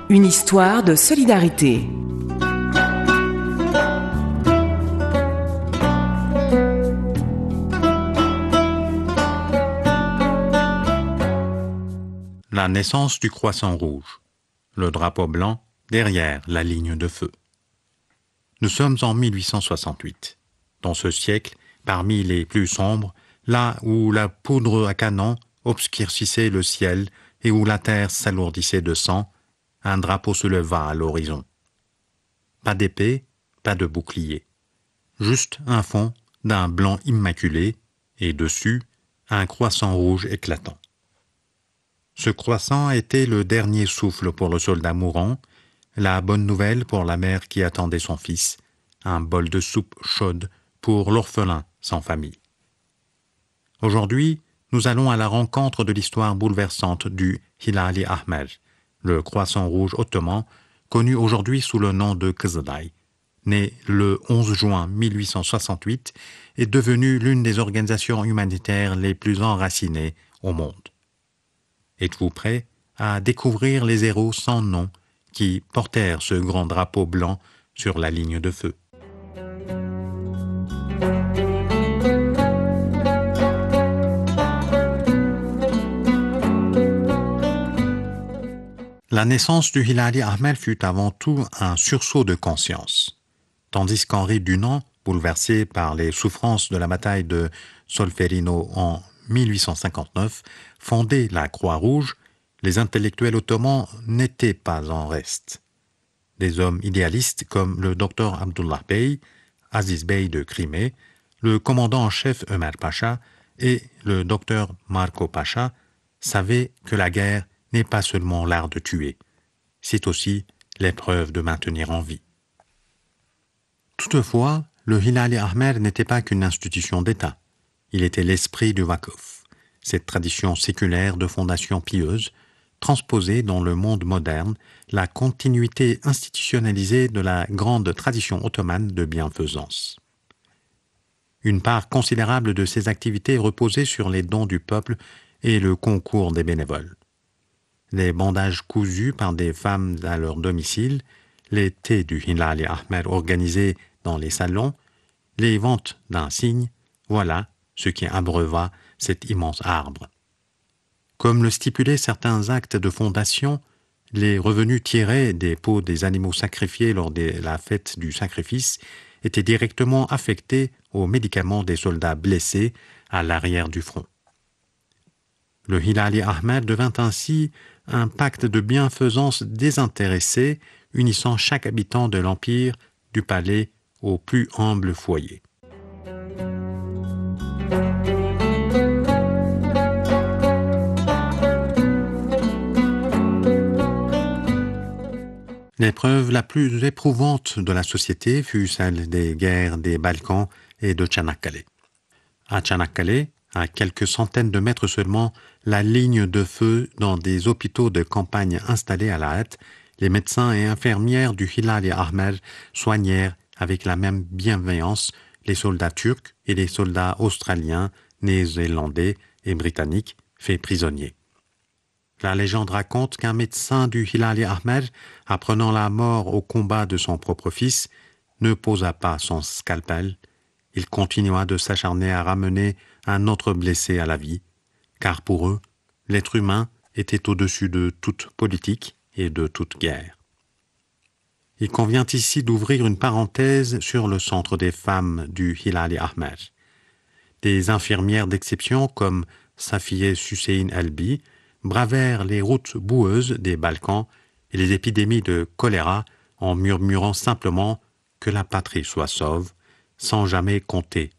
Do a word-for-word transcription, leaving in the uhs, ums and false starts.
Une histoire de solidarité. La naissance du croissant rouge. Le drapeau blanc derrière la ligne de feu. Nous sommes en mille huit cent soixante-huit. Dans ce siècle, parmi les plus sombres, là où la poudre à canon obscurcissait le ciel et où la terre s'alourdissait de sang, un drapeau se leva à l'horizon. Pas d'épée, pas de bouclier. Juste un fond d'un blanc immaculé et dessus, un croissant rouge éclatant. Ce croissant était le dernier souffle pour le soldat mourant, la bonne nouvelle pour la mère qui attendait son fils, un bol de soupe chaude pour l'orphelin sans famille. Aujourd'hui, nous allons à la rencontre de l'histoire bouleversante du Hilali Ahmer, le croissant rouge ottoman, connu aujourd'hui sous le nom de Kızılay, né le onze juin mille huit cent soixante-huit et devenu l'une des organisations humanitaires les plus enracinées au monde. Êtes-vous prêts à découvrir les héros sans nom qui portèrent ce grand drapeau blanc sur la ligne de feu? La naissance du Hilali Ahmer fut avant tout un sursaut de conscience. Tandis qu'Henri Dunant, bouleversé par les souffrances de la bataille de Solferino en mille huit cent cinquante-neuf, fondait la Croix-Rouge, les intellectuels ottomans n'étaient pas en reste. Des hommes idéalistes comme le docteur Abdullah Bey, Aziz Bey de Crimée, le commandant en chef Ömer Pacha et le docteur Marco Pacha savaient que la guerre n'est pas seulement l'art de tuer, c'est aussi l'épreuve de maintenir en vie. Toutefois, le Hilali Ahmer n'était pas qu'une institution d'État. Il était l'esprit du Vakf, cette tradition séculaire de fondation pieuse, transposée dans le monde moderne, la continuité institutionnalisée de la grande tradition ottomane de bienfaisance. Une part considérable de ces activités reposait sur les dons du peuple et le concours des bénévoles. Les bandages cousus par des femmes à leur domicile, les thés du Hilali Ahmer organisés dans les salons, les ventes d'un cygne, voilà ce qui abreuva cet immense arbre. Comme le stipulaient certains actes de fondation, les revenus tirés des peaux des animaux sacrifiés lors de la fête du sacrifice étaient directement affectés aux médicaments des soldats blessés à l'arrière du front. Le Hilali Ahmer devint ainsi un pacte de bienfaisance désintéressé, unissant chaque habitant de l'Empire, du palais au plus humble foyer. L'épreuve la plus éprouvante de la société fut celle des guerres des Balkans et de Çanakkale. À Çanakkale, à quelques centaines de mètres seulement, la ligne de feu dans des hôpitaux de campagne installés à la hâte, les médecins et infirmières du Hilali Ahmer soignèrent avec la même bienveillance les soldats turcs et les soldats australiens, néo-zélandais et britanniques faits prisonniers. La légende raconte qu'un médecin du Hilali Ahmer, apprenant la mort au combat de son propre fils, ne posa pas son scalpel. Il continua de s'acharner à ramener un autre blessé à la vie, car pour eux, l'être humain était au-dessus de toute politique et de toute guerre. Il convient ici d'ouvrir une parenthèse sur le centre des femmes du Hilali Ahmer. Des infirmières d'exception comme Safiye Hüseyin Elbi bravèrent les routes boueuses des Balkans et les épidémies de choléra en murmurant simplement que la patrie soit sauve, sans jamais compter